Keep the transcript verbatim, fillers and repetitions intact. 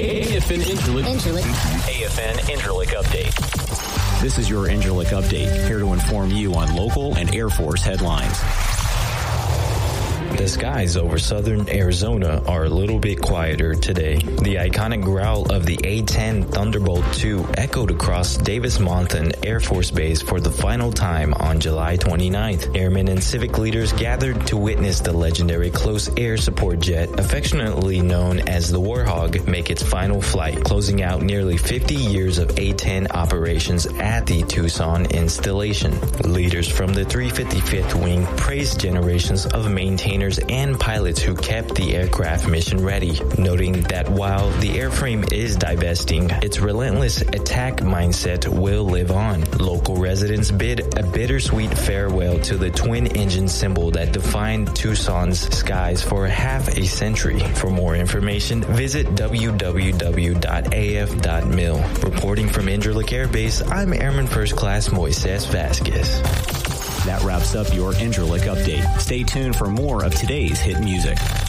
A F N Incirlik. A F N Incirlik Update. This is your Incirlik Update, here to inform you on local and Air Force headlines. The skies over southern Arizona are a little bit quieter today. The iconic growl of the A ten Thunderbolt two echoed across Davis-Monthan Air Force Base for the final time on July twenty-ninth. Airmen and civic leaders gathered to witness the legendary close air support jet, affectionately known as the Warhog, make its final flight, closing out nearly fifty years of A ten operations at the Tucson installation. Leaders from the three fifty-fifth Wing praised generations of maintainers and pilots who kept the aircraft mission ready, noting that while the airframe is divesting, its relentless attack mindset will live on. Local residents bid a bittersweet farewell to the twin-engine symbol that defined Tucson's skies for half a century. For more information, visit w w w dot a f dot mil. Reporting from Incirlik Air Base, I'm Airman First Class Moises Vasquez. That wraps up your Incirlik Update. Stay tuned for more of today's hit music.